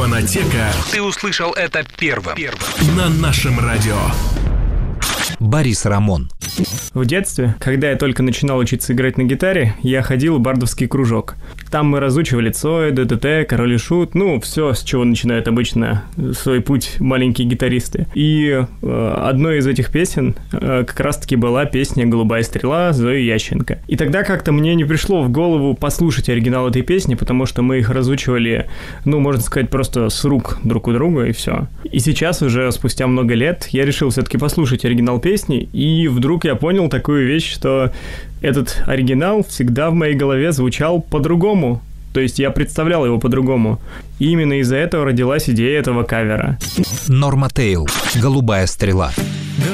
Фонотека. Ты услышал это первым. На нашем радио. Борис Рамон. В детстве, когда я только начинал учиться играть на гитаре, я ходил в бардовский кружок. Там мы разучивали Цой, ДДТ, Король и Шут, все, с чего начинают обычно свой путь маленькие гитаристы. И одной из этих песен как раз-таки была песня «Голубая стрела» Зои Ященко. И тогда как-то мне не пришло в голову послушать оригинал этой песни, потому что мы их разучивали, можно сказать, просто с рук друг у друга, и все. И сейчас, уже спустя много лет, я решил все-таки послушать оригинал песни, и вдруг я понял такую вещь, что этот оригинал всегда в моей голове звучал по-другому. То есть я представлял его по-другому. И именно из-за этого родилась идея этого кавера. Норма Тейл. «Голубая стрела».